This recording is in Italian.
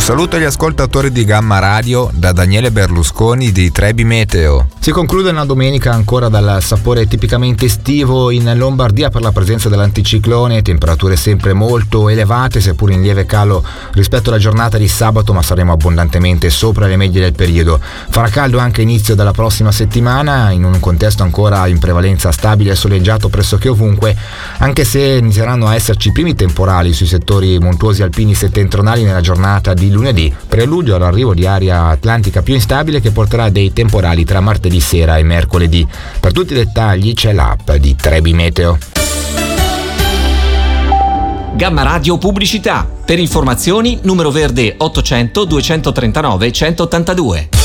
saluto agli ascoltatori di Gamma Radio da Daniele Berlusconi di Trebi Meteo. Si conclude una domenica ancora dal sapore tipicamente estivo in Lombardia per la presenza dell'anticiclone, temperature sempre molto elevate seppur in lieve calo rispetto alla giornata di sabato, ma saremo abbondantemente sopra le medie del periodo. Farà caldo anche inizio della prossima settimana in un contesto ancora in prevalenza stabile e soleggiato pressoché ovunque, anche se inizieranno a esserci i primi temporali sui settori montuosi alpini settentrionali nella giornata di lunedì, preludio all'arrivo di aria atlantica più instabile che porterà dei temporali tra martedì sera e mercoledì. Per tutti i dettagli c'è l'app di Trebi Meteo. Gamma Radio Pubblicità. Per informazioni numero verde 800 239 182.